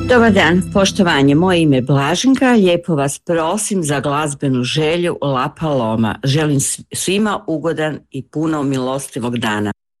Dobar dan, poštovanje, moje ime je Blaženka, lijepo vas prosim za glazbenu želju La Paloma. Želim svima ugodan i puno milostivog dana.